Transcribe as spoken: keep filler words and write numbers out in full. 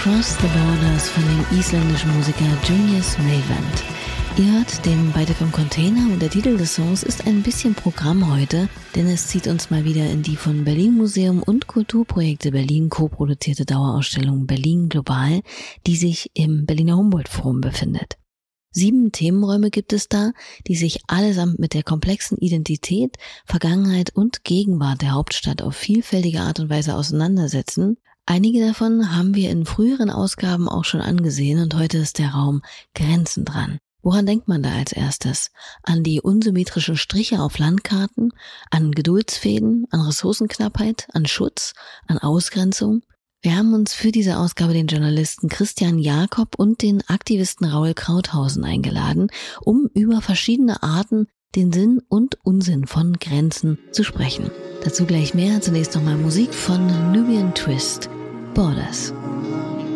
Across the Borders von dem isländischen Musiker Junius Meyvant. Ihr hört den Beide vom Container und der Titel des Songs ist ein bisschen Programm heute, denn es zieht uns mal wieder in die von Berlin Museum und Kulturprojekte Berlin co-produzierte Dauerausstellung Berlin Global, die sich im Berliner Humboldt-Forum befindet. Sieben Themenräume gibt es da, die sich allesamt mit der komplexen Identität, Vergangenheit und Gegenwart der Hauptstadt auf vielfältige Art und Weise auseinandersetzen. Einige davon haben wir in früheren Ausgaben auch schon angesehen und heute ist der Raum Grenzen dran. Woran denkt man da als erstes? An die unsymmetrischen Striche auf Landkarten, an Geduldsfäden, an Ressourcenknappheit, an Schutz, an Ausgrenzung? Wir haben uns für diese Ausgabe den Journalisten Christian Jakob und den Aktivisten Raul Krauthausen eingeladen, um über verschiedene Arten, den Sinn und Unsinn von Grenzen zu sprechen. Dazu gleich mehr, zunächst nochmal Musik von Nubian Twist, Borders.